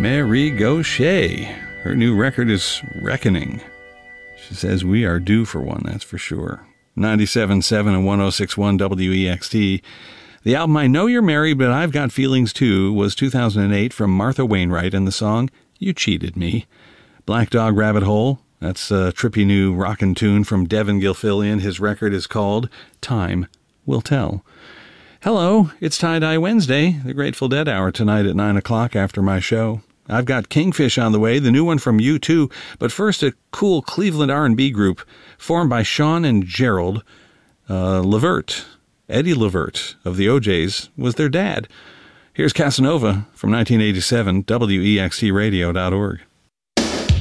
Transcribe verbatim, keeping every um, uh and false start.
Mary Gauthier. Her new record is Reckoning. She says we are due for one, that's for sure. ninety-seven point seven and one oh six point one W E X T. The album I Know You're Married, But I've Got Feelings Too was two thousand eight from Martha Wainwright and the song You Cheated Me. Black Dog Rabbit Hole, that's a trippy new rockin' tune from Devin Gilfillian. His record is called Time Will Tell. Hello, it's Tie-Dye Wednesday, the Grateful Dead Hour tonight at nine o'clock after my show. I've got Kingfish on the way, the new one from U two, but first a cool Cleveland R and B group formed by Sean and Gerald uh, Levert. Eddie Levert of the O Js was their dad. Here's Casanova from nineteen eighty-seven, W E X T radio dot org.